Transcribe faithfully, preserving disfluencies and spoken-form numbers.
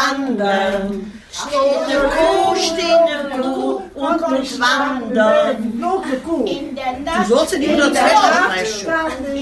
wandern. Steht der Kuh, steht der Kuh und muss wandern. Welke koe? In der Nacht, du sollst ja nicht nur zwei sprechen.